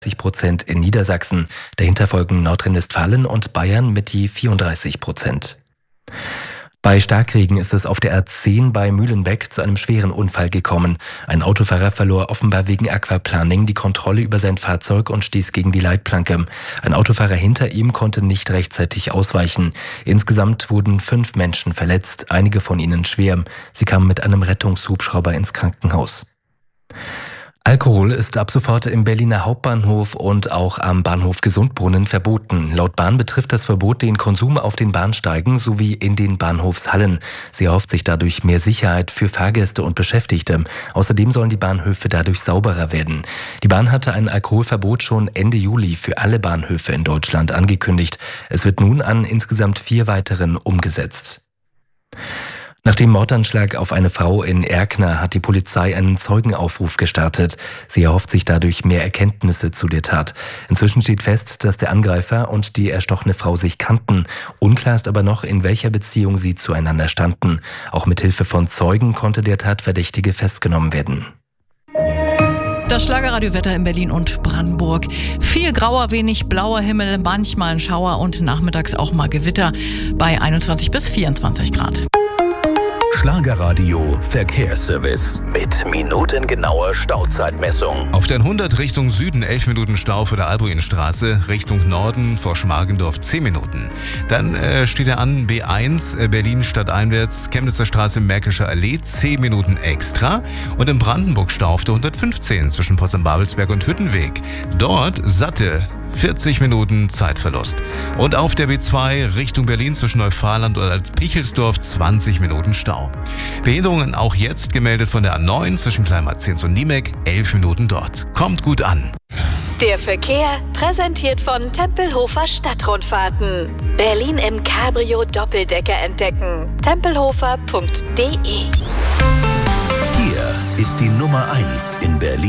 30% in Niedersachsen. Dahinter folgen Nordrhein-Westfalen und Bayern mit je 34%. Bei Starkregen ist es auf der A10 bei Mühlenbeck zu einem schweren Unfall gekommen. Ein Autofahrer verlor offenbar wegen Aquaplaning die Kontrolle über sein Fahrzeug und stieß gegen die Leitplanke. Ein Autofahrer hinter ihm konnte nicht rechtzeitig ausweichen. Insgesamt wurden 5 Menschen verletzt, einige von ihnen schwer. Sie kamen mit einem Rettungshubschrauber ins Krankenhaus. Alkohol ist ab sofort im Berliner Hauptbahnhof und auch am Bahnhof Gesundbrunnen verboten. Laut Bahn betrifft das Verbot den Konsum auf den Bahnsteigen sowie in den Bahnhofshallen. Sie erhofft sich dadurch mehr Sicherheit für Fahrgäste und Beschäftigte. Außerdem sollen die Bahnhöfe dadurch sauberer werden. Die Bahn hatte ein Alkoholverbot schon Ende Juli für alle Bahnhöfe in Deutschland angekündigt. Es wird nun an insgesamt 4 weiteren umgesetzt. Nach dem Mordanschlag auf eine Frau in Erkner hat die Polizei einen Zeugenaufruf gestartet. Sie erhofft sich dadurch mehr Erkenntnisse zu der Tat. Inzwischen steht fest, dass der Angreifer und die erstochene Frau sich kannten. Unklar ist aber noch, in welcher Beziehung sie zueinander standen. Auch mit Hilfe von Zeugen konnte der Tatverdächtige festgenommen werden. Das Schlagerradiowetter in Berlin und Brandenburg. Viel grauer, wenig blauer Himmel, manchmal ein Schauer und nachmittags auch mal Gewitter bei 21 bis 24 Grad. Schlagerradio Verkehrsservice mit minutengenauer Stauzeitmessung. Auf der 100 Richtung Süden 11 Minuten Stau vor der Albuinstraße, Richtung Norden vor Schmargendorf 10 Minuten. Dann steht er an B1 Berlin stadteinwärts, Chemnitzer Straße, Märkische Allee 10 Minuten extra und in Brandenburg Stau auf der 115 zwischen Potsdam-Babelsberg und Hüttenweg. Dort satte 40 Minuten Zeitverlust. Und auf der B2 Richtung Berlin zwischen Neufahland und Pichelsdorf 20 Minuten Stau. Behinderungen auch jetzt gemeldet von der A9 zwischen Kleinmarzens und Niemek, 11 Minuten dort. Kommt gut an. Der Verkehr präsentiert von Tempelhofer Stadtrundfahrten. Berlin im Cabrio Doppeldecker entdecken. tempelhofer.de. Hier ist die Nummer 1 in Berlin.